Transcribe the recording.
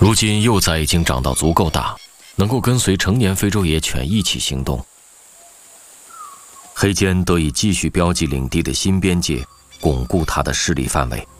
如今幼崽已经长到足够大，能够跟随成年非洲野犬一起行动。黑坚得以继续标记领地的新边界，巩固他的势力范围。